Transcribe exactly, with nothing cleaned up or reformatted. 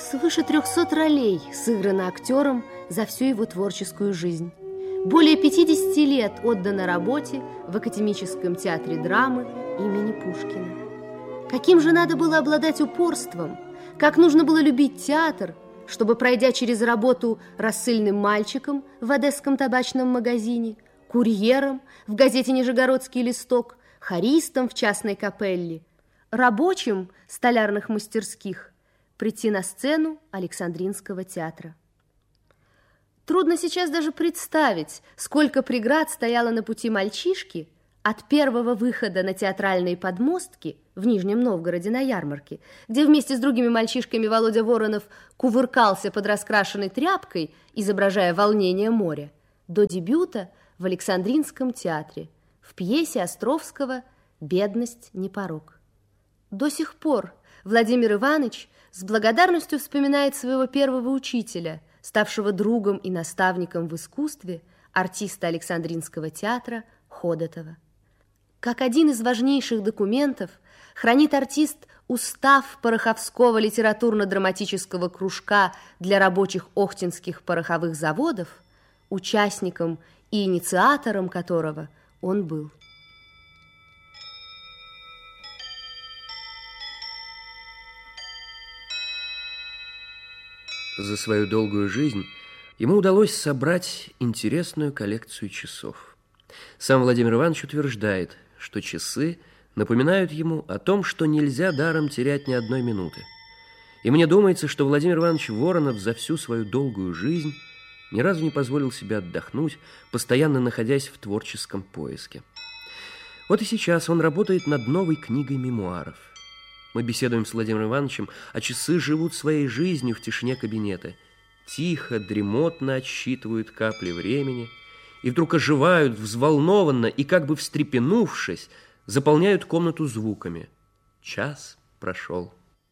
Свыше трехсот ролей сыграно актером за всю его творческую жизнь. Более пятидесяти лет отдано работе в Академическом театре драмы имени Пушкина. Каким же надо было обладать упорством, как нужно было любить театр, чтобы, пройдя через работу рассыльным мальчиком в одесском табачном магазине, курьером в газете «Нижегородский листок», хористом в частной капелле, рабочим столярных мастерских, прийти на сцену Александринского театра. Трудно сейчас даже представить, сколько преград стояло на пути мальчишки от первого выхода на театральные подмостки в Нижнем Новгороде на ярмарке, где вместе с другими мальчишками Володя Воронов кувыркался под раскрашенной тряпкой, изображая волнение моря, до дебюта в Александринском театре в пьесе Островского «Бедность не порок». До сих пор Владимир Иванович с благодарностью вспоминает своего первого учителя, ставшего другом и наставником в искусстве, артиста Александринского театра Ходотова. Как один из важнейших документов хранит артист устав Пороховского литературно-драматического кружка для рабочих охтинских пороховых заводов, участником и инициатором которого он был. За свою долгую жизнь ему удалось собрать интересную коллекцию часов. Сам Владимир Иванович утверждает, что часы напоминают ему о том, что нельзя даром терять ни одной минуты. И мне думается, что Владимир Иванович Воронов за всю свою долгую жизнь ни разу не позволил себе отдохнуть, постоянно находясь в творческом поиске. Вот и сейчас он работает над новой книгой мемуаров. Мы беседуем с Владимиром Ивановичем, а часы живут своей жизнью в тишине кабинета. Тихо, дремотно отсчитывают капли времени и вдруг оживают взволнованно и, как бы встрепенувшись, заполняют комнату звуками. Час прошел.